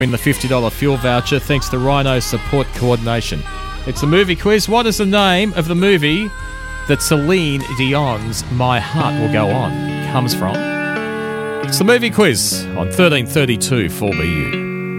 in the $50 fuel voucher thanks to Rhino Support Coordination. It's a movie quiz. What is the name of the movie that Celine Dion's My Heart Will Go On comes from? It's the movie quiz on 1332 4BU.